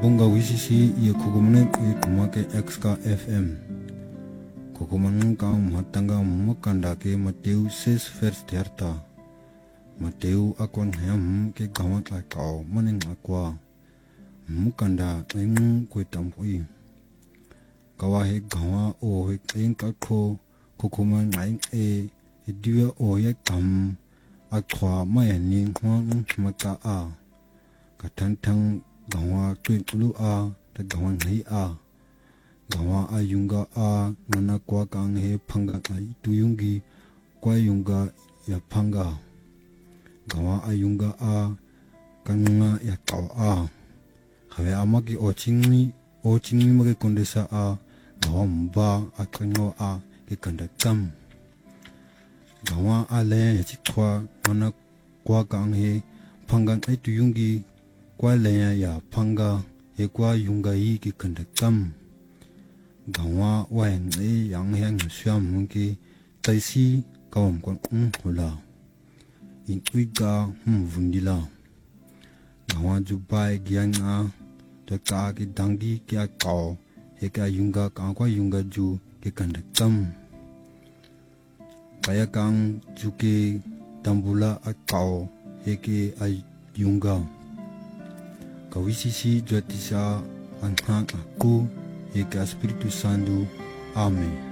Bunga wisisi ia kukumane kui kumake XK FM. Kukumanang kang matanga makanda ke Mateu 6 vers 30. Mateu akwan hayam ke gawat la kau maning akwa. Makanda ing kui tampui. Kawa he gawa o he ing kakho kukuman ing diwa o ye kam akwa mayani ngwang maka a. Katantang gawa tuintulu a ta gawa ngai a gawa ayunga a ngana kwa kang he phanga kai tuyungi kwa yunga ya phanga gawa ayunga a kanga ya kaw a khawe amaki ochingni mage kondesa a gawa mba akango a ke kandakam gawa ale chikwa ngana kwa kang he phanga kai tuyungi kwa lenya ya phanga he kwa yunga yi ki kandakam gawa wen yang yang syam ki taisi kawam kon hula in uiga vundila gawa jubai gyanga ta ka ki dangi kya kaw he ka yunga ka kwa yunga ju ki kandakam kaya kang juke tambula akaw he ki yunga Kawisisi Jatisa Anhang Aku Eka Espiritu Santo. Amém.